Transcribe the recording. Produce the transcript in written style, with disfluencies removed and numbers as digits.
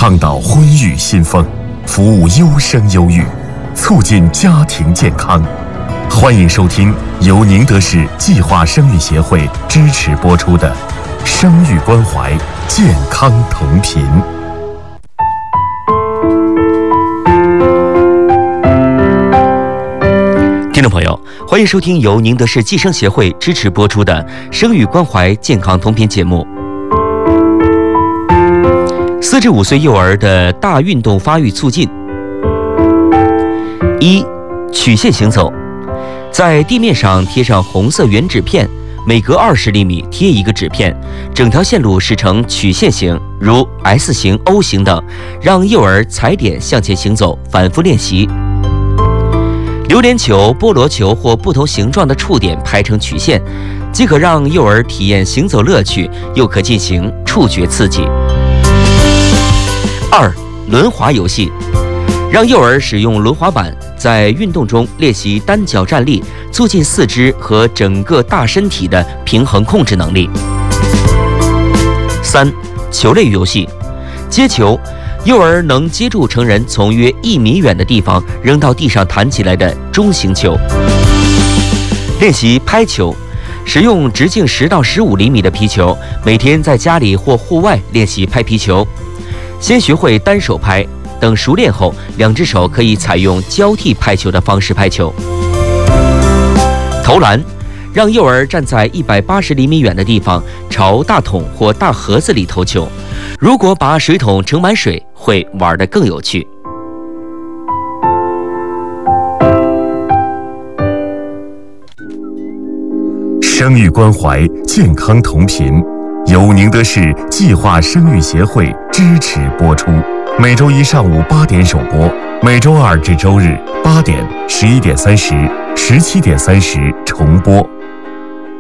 倡导婚育新风，服务优生优育，促进家庭健康。欢迎收听由宁德市计划生育协会支持播出的《生育关怀，健康同频》。 听众朋友，欢迎收听由宁德市计生协会支持播出的《生育关怀，健康同频》节目。4至5岁幼儿的大运动发育促进。1. 曲线行走，在地面上贴上红色圆纸片，每隔20厘米贴一个纸片，整条线路是呈曲线形，如 S 型、O 型等，让幼儿踩点向前行走，反复练习。榴莲球、菠萝球或不同形状的触点排成曲线，既可让幼儿体验行走乐趣，又可进行触觉刺激。2. 轮滑游戏，让幼儿使用轮滑板，在运动中练习单脚站立，促进四肢和整个大身体的平衡控制能力。3. 球类游戏，接球，幼儿能接住成人从约1米远的地方扔到地上弹起来的中型球。练习拍球，使用直径10到15厘米的皮球，每天在家里或户外练习拍皮球。先学会单手拍，等熟练后，2只手可以采用交替拍球的方式拍球。投篮，让幼儿站在180厘米远的地方，朝大桶或大盒子里投球。如果把水桶盛满水，会玩得更有趣。 生育关怀，健康同频，由宁德市计划生育协会支持播出。每周一上午8点首播，每周二至周日8点、11点30、17点30重播。